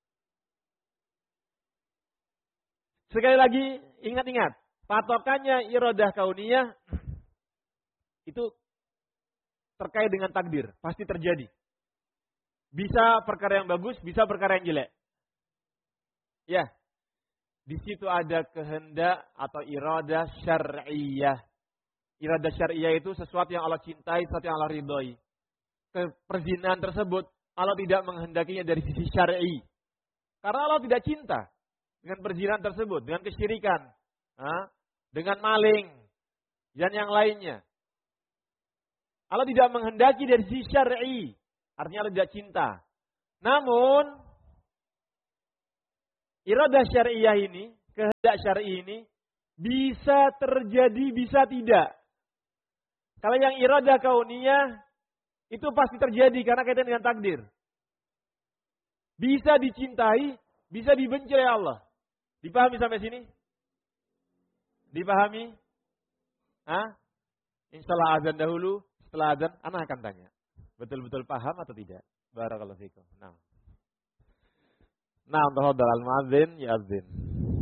Sekali lagi, ingat-ingat. Patokannya iradah kauniyah itu terkait dengan takdir. Pasti terjadi. Bisa perkara yang bagus, bisa perkara yang jelek. Ya. Di situ ada kehendak atau iradah syar'iyah. Iradah syar'iyah itu sesuatu yang Allah cintai, sesuatu yang Allah ridhoi. Perzinahan tersebut Allah tidak menghendakinya dari sisi syar'i. Karena Allah tidak cinta. dengan perzinahan tersebut, dengan kesyirikan, dengan maling, dan yang lainnya. Allah tidak menghendaki dari sisi syar'i, artinya Allah tidak cinta. Namun, iradah syariah ini, kehendak syar'i ini, bisa terjadi, bisa tidak. Kalau yang iradah kauniyah, itu pasti terjadi karena kaitan dengan takdir. Bisa dicintai, bisa dibenci oleh Allah. Dipahami sampai sini? Dipahami? Insyaallah azan dahulu. Setelah azan, anak akan tanya. Betul-betul paham atau tidak? Barakallahu fikum. Nah, tafadhal al-muadzin ya azin.